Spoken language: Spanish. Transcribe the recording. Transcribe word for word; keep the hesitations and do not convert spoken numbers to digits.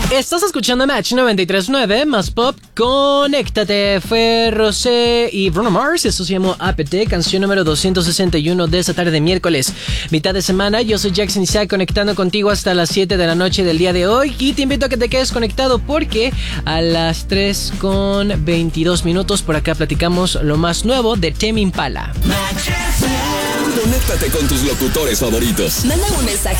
Estás escuchando Match noventa y tres punto nueve, más pop, conéctate. Fue Rosé y Bruno Mars, esto se llamó A P T, canción número doscientos sesenta y uno de esta tarde de miércoles, mitad de semana. Yo soy Jackson Isaac, conectando contigo hasta las siete de la noche del día de hoy, y te invito a que te quedes conectado porque a las tres con veintidós minutos por acá platicamos lo más nuevo de Tame Impala. Conéctate con tus locutores favoritos. Manda un mensaje